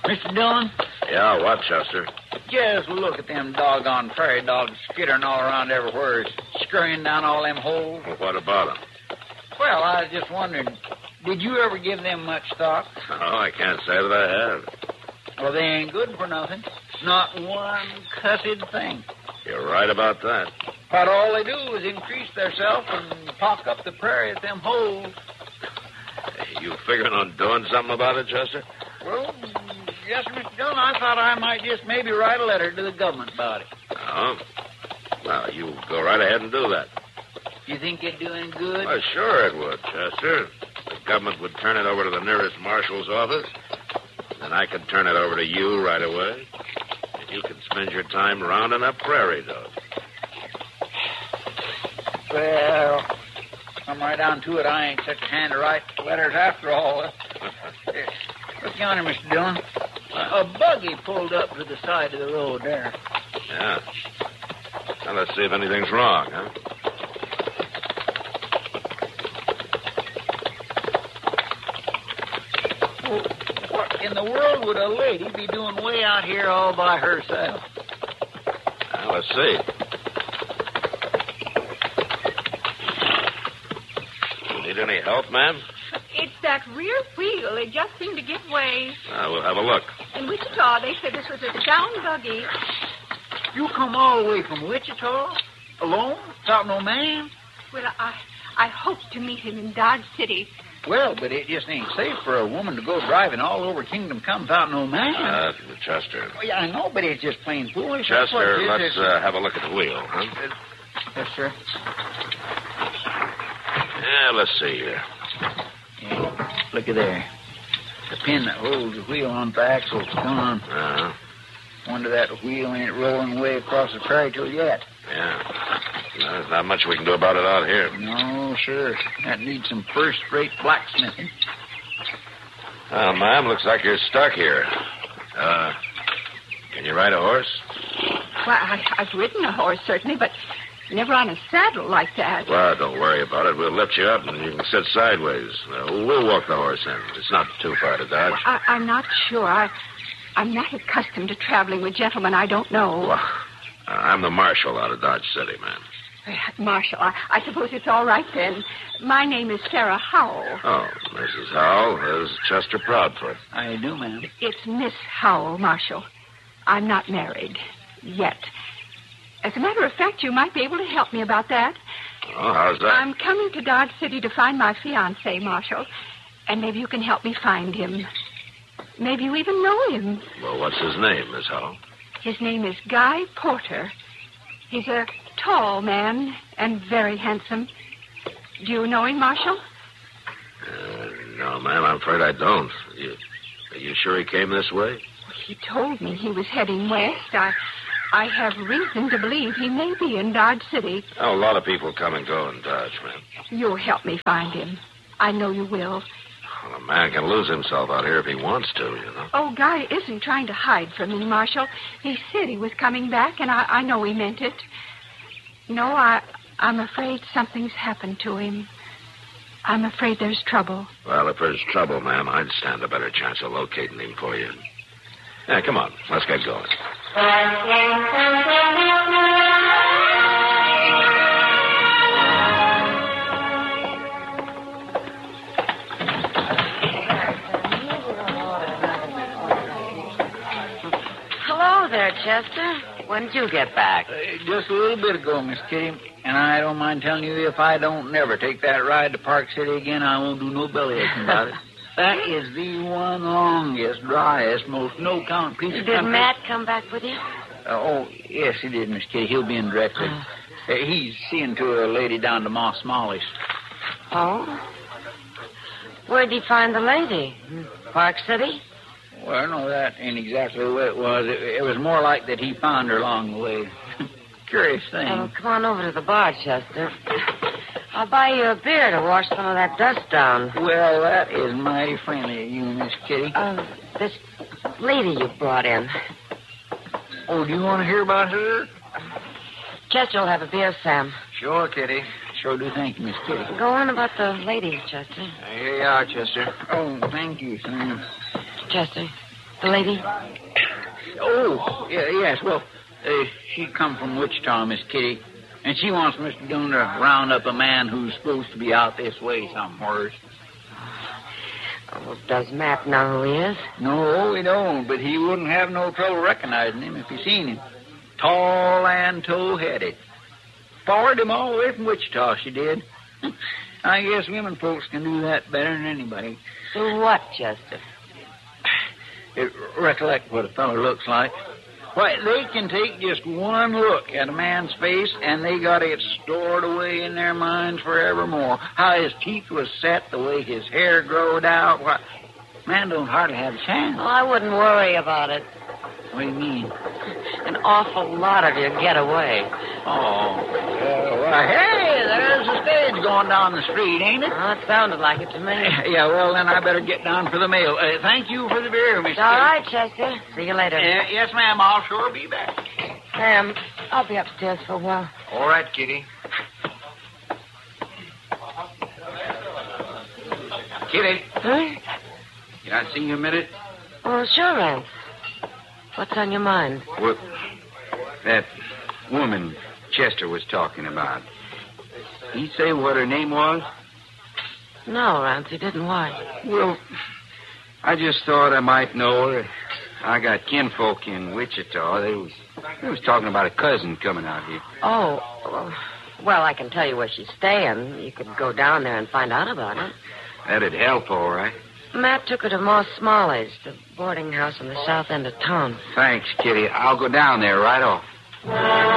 Mr. Dillon? Yeah, what, Chester? Just look at them doggone prairie dogs skittering all around everywhere, scurrying down all them holes. Well, what about them? Well, I was just wondering, did you ever give them much thought? Oh, I can't say that I have. Well, they ain't good for nothing. Not one cussed thing. You're right about that. But all they do is increase theirself and pock up the prairie at them holes. Hey, you figuring on doing something about it, Chester? Well, yes, Mr. Dillon, I thought I might just maybe write a letter to the government about it. Oh? Well, you go right ahead and do that. You think it'd do any good? Well, sure it would, Chester. The government would turn it over to the nearest marshal's office. Then I could turn it over to you right away. And you could spend your time rounding up prairie dogs. Well, come right down to it. I ain't such a hand to write letters after all. Look yonder, Mr. Dillon. A buggy pulled up to the side of the road there. Yeah. Now, let's see if anything's wrong, huh? Well, what in the world would a lady be doing way out here all by herself? Now, let's see. You need any help, ma'am? It's that rear wheel. It just seemed to give way. We'll have a look. In Wichita, they said this was a down buggy. You come all the way from Wichita? Alone? Without no man? Well, I hope to meet him in Dodge City. Well, but it just ain't safe for a woman to go driving all over Kingdom Come without no man. Chester. Oh, yeah, I know, but it's just plain foolish. Chester, let's have a look at the wheel, huh? Yes, sir. Yeah, let's see here. Yeah, look at there. The pin that holds the wheel on the axle's gone. Uh-huh. Wonder that wheel ain't rolling way across the prairie till yet. Yeah. There's not much we can do about it out here. No, sir. That needs some first-rate blacksmithing. Well, ma'am, looks like you're stuck here. Can you ride a horse? Well, I've ridden a horse, certainly, but never on a saddle like that. Well, don't worry about it. We'll lift you up and you can sit sideways. We'll walk the horse in. It's not too far to Dodge. Well, I'm not sure. I'm not accustomed to traveling with gentlemen I don't know. Well, I'm the marshal out of Dodge City, ma'am. Marshal, I suppose it's all right then. My name is Sarah Howell. Oh, Mrs. Howell. There's Chester Proudfoot. I do, ma'am. It's Miss Howell, Marshal. I'm not married. Yet. As a matter of fact, you might be able to help me about that. Oh, how's that? I'm coming to Dodge City to find my fiancé, Marshal. And maybe you can help me find him. Maybe you even know him. Well, what's his name, Miss Howell? His name is Guy Porter. He's a tall man and very handsome. Do you know him, Marshal? No, ma'am, I'm afraid I don't. Are you sure he came this way? He told me he was heading west. I have reason to believe he may be in Dodge City. Oh, a lot of people come and go in Dodge, ma'am. You'll help me find him. I know you will. Well, a man can lose himself out here if he wants to, you know. Oh, Guy isn't trying to hide from me, Marshal. He said he was coming back, and I know he meant it. No, I'm afraid something's happened to him. I'm afraid there's trouble. Well, if there's trouble, ma'am, I'd stand a better chance of locating him for you. Yeah, come on. Let's get going. Hello there, Chester. When did you get back? Just a little bit ago, Miss Kitty. And I don't mind telling you, if I don't never take that ride to Park City again, I won't do no belly aching about it. That is the one longest, driest, most no-count piece of Did country. Matt come back with you? Oh, yes, he did, Miss Kitty. He'll be in directly. He's seeing to a lady down to Moss Molly's. Oh? Where'd he find the lady? Park City? Well, no, that ain't exactly the way it was. It was more like that he found her along the way. Curious thing. Oh, come on over to the bar, Chester. I'll buy you a beer to wash some of that dust down. Well, that is mighty friendly of you, Miss Kitty. This lady you brought in. Oh, do you want to hear about her? Chester will have a beer, Sam. Sure, Kitty. Sure do. Thank you, Miss Kitty. Go on about the lady, Chester. Here you are, Chester. Oh, thank you, Sam. Chester, The lady? Oh, yes. Well, she come from Wichita, Miss Kitty. And she wants Mr. Dillon to round up a man who's supposed to be out this way somewhere. Oh, does Matt know who he is? No, he don't, but he wouldn't have no trouble recognizing him if he seen him. Tall and tow-headed. Followed him all the way from Wichita, she did. I guess women folks can do that better than anybody. Do what, Chester? Recollect what a fellow looks like. Why, they can take just one look at a man's face, and they got it stored away in their minds forevermore. How his teeth was set, the way his hair growed out. Why, man don't hardly have a chance. Oh, I wouldn't worry about it. What do you mean? An awful lot of you get away. Oh, well, hey, there's a stage going down the street, ain't it? Oh, it sounded like it to me. Yeah, well, then I better get down for the mail. Thank you for the beer, Miss It's all right, Chester. See you later. Yes, ma'am, I'll sure be back. Sam, I'll be upstairs for a while. All right, Kitty. Kitty, Huh? can I see you a minute? Oh, sure, Rance. What's on your mind? Well, that woman Chester was talking about. Did he say what her name was? No, Rance, he didn't. Why? Well, I just thought I might know her. I got kinfolk in Wichita. They was talking about a cousin coming out here. Oh, well, I can tell you where she's staying. You could go down there and find out about it. That'd help, all right. Matt took her to Moss Smalley's, the boarding house in the south end of town. Thanks, Kitty. I'll go down there right off.